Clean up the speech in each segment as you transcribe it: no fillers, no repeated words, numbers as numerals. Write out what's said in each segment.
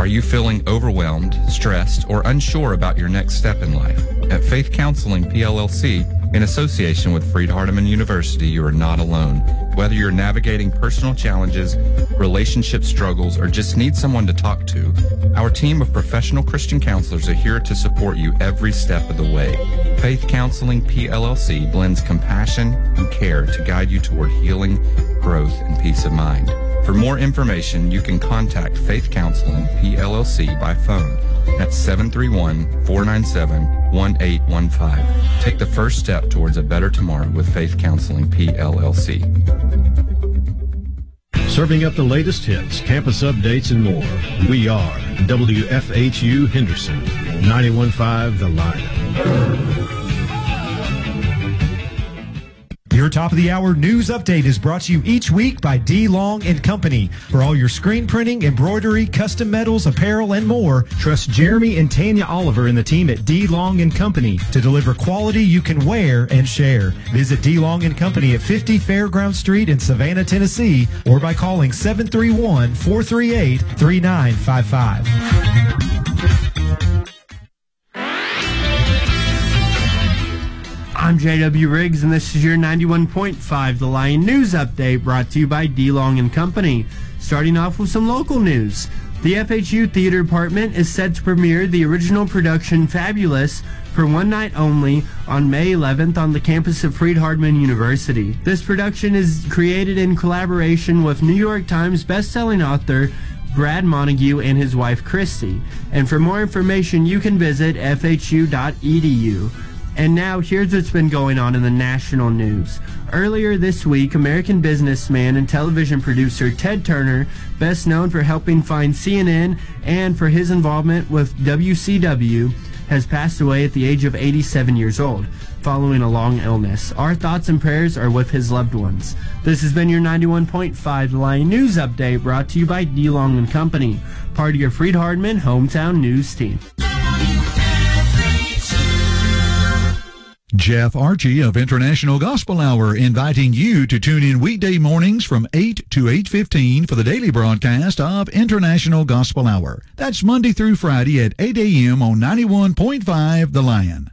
Are you feeling overwhelmed, stressed, or unsure about your next step in life? At Faith Counseling PLLC, in association with Freed-Hardeman University, you are not alone. Whether you're navigating personal challenges, relationship struggles, or just need someone to talk to, our team of professional Christian counselors are here to support you every step of the way. Faith Counseling PLLC blends compassion and care to guide you toward healing, growth, and peace of mind. For more information, you can contact Faith Counseling PLLC by phone at 731-497-1815. Take the first step towards a better tomorrow with Faith Counseling PLLC. Serving up the latest hits, campus updates, and more. We are WFHU Henderson, 91.5 The Lion. Your top of the hour news update is brought to you each week by D. Long & Company. For all your screen printing, embroidery, custom metals, apparel, and more, trust Jeremy and Tanya Oliver and the team at D. Long & Company to deliver quality you can wear and share. Visit D. Long & Company at 50 Fairground Street in Savannah, Tennessee, or by calling 731-438-3955. I'm J.W. Riggs, and this is your 91.5 The Lion News Update, brought to you by D. Long & Company. Starting off with some local news. The FHU Theater Department is set to premiere the original production Fabulous for one night only on May 11th on the campus of Freed-Hardeman University. This production is created in collaboration with New York Times bestselling author Brad Montague and his wife Christy. And for more information, you can visit fhu.edu. And now, here's what's been going on in the national news. Earlier this week, American businessman and television producer Ted Turner, best known for helping find CNN and for his involvement with WCW, has passed away at the age of 87 years old, following a long illness. Our thoughts and prayers are with his loved ones. This has been your 91.5 The Lion News Update, brought to you by D. Long & Company, part of your Freed-Hardeman hometown news team. Jeff Archie of International Gospel Hour inviting you to tune in weekday mornings from 8 to 8:15 for the daily broadcast of International Gospel Hour. That's Monday through Friday at 8 a.m. on 91.5 The Lion.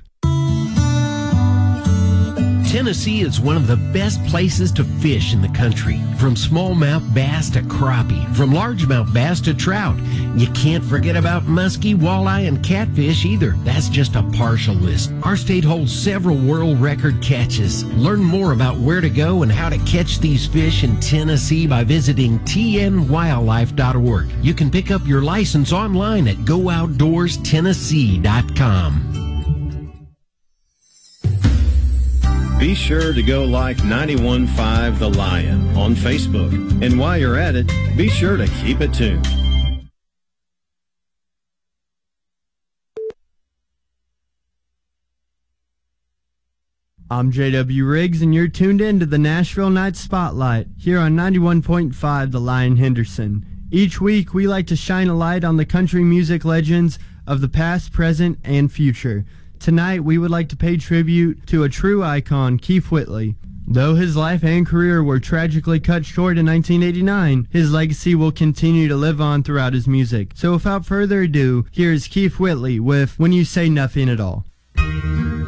Tennessee is one of the best places to fish in the country. From smallmouth bass to crappie, from largemouth bass to trout. You can't forget about muskie, walleye, and catfish either. That's just a partial list. Our state holds several world record catches. Learn more about where to go and how to catch these fish in Tennessee by visiting tnwildlife.org. You can pick up your license online at GoOutdoorsTennessee.com. Be sure to go like 91.5 The Lion on Facebook. And while you're at it, be sure to keep it tuned. I'm J.W. Riggs, and you're tuned in to the Nashville Night Spotlight here on 91.5 The Lion Henderson. Each week, we like to shine a light on the country music legends of the past, present, and future. Tonight, we would like to pay tribute to a true icon, Keith Whitley. Though his life and career were tragically cut short in 1989, his legacy will continue to live on throughout his music. So without further ado, here is Keith Whitley with When You Say Nothing at All.